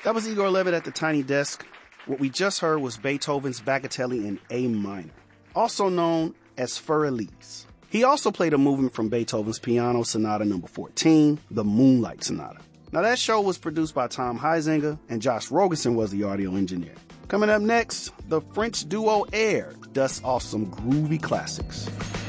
That was Igor Levit at the Tiny Desk. What we just heard was Beethoven's Bagatelle in A minor, also known as Für Elise. He also played a movement from Beethoven's Piano Sonata No. 14, the Moonlight Sonata. Now that show was produced by Tom Heisinger, and Josh Rogerson was the audio engineer. Coming up next, the French duo Air dusts off some groovy classics.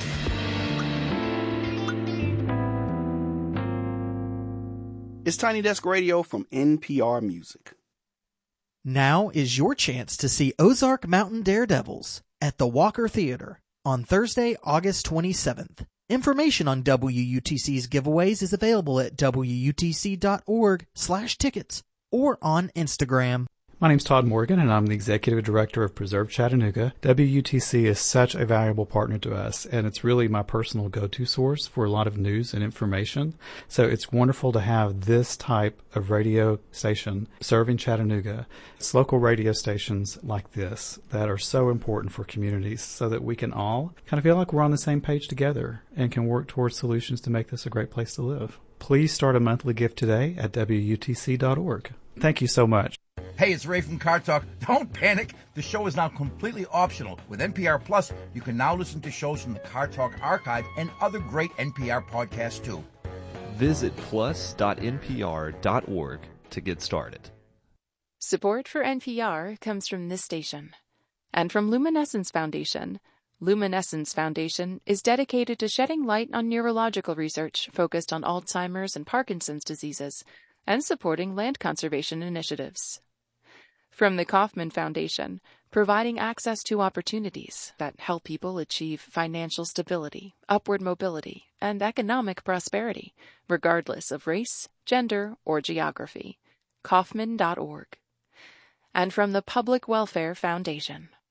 It's Tiny Desk Radio from NPR Music. Now is your chance to see Ozark Mountain Daredevils at the Walker Theater on Thursday, August 27th. Information on WUTC's giveaways is available at WUTC.org/tickets or on Instagram. My name's Todd Morgan, and I'm the Executive Director of Preserve Chattanooga. WUTC is such a valuable partner to us, and it's really my personal go-to source for a lot of news and information. So it's wonderful to have this type of radio station serving Chattanooga. It's local radio stations like this that are so important for communities so that we can all kind of feel like we're on the same page together and can work towards solutions to make this a great place to live. Please start a monthly gift today at WUTC.org. Thank you so much. Hey, it's Ray from Car Talk. Don't panic. The show is now completely optional. With NPR Plus, you can now listen to shows from the Car Talk archive and other great NPR podcasts, too. Visit plus.npr.org to get started. Support for NPR comes from this station and from Luminescence Foundation. Luminescence Foundation is dedicated to shedding light on neurological research focused on Alzheimer's and Parkinson's diseases and supporting land conservation initiatives. From the Kauffman Foundation, providing access to opportunities that help people achieve financial stability, upward mobility, and economic prosperity, regardless of race, gender, or geography. Kauffman.org. And from the Public Welfare Foundation,